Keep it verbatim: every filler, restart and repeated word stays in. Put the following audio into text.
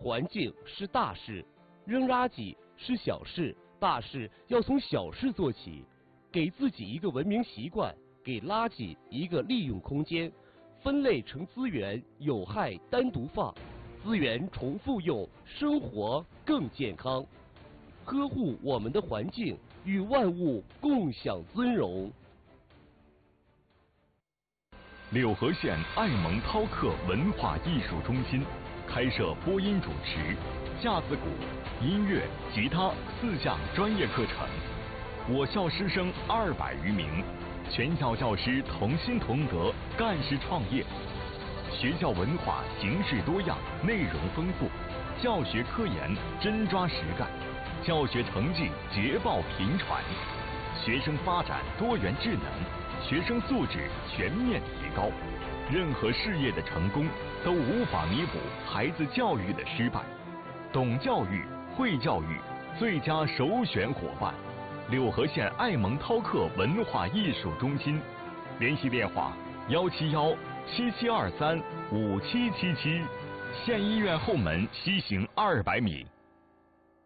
环境是大事，扔垃圾是小事，大事要从小事做起。给自己一个文明习惯，给垃圾一个利用空间，分类成资源，有害单独放，资源重复用，生活更健康。呵护我们的环境，与万物共享尊荣。 柳河县爱蒙涛克文化艺术中心开设播音主持、架子鼓、音乐、吉他四项专业课程。我校师生二百余名，全校教师同心同德，干事创业。学校文化形式多样，内容丰富，教学科研真抓实干，教学成绩捷报频传，学生发展多元智能，学生素质全面提高。任何事业的成功都无法弥补孩子教育的失败。懂教育、会教育，最佳首选伙伴。柳河县爱蒙涛克文化艺术中心，联系电话：幺七幺七七二三五七七七，县医院后门西行二百米。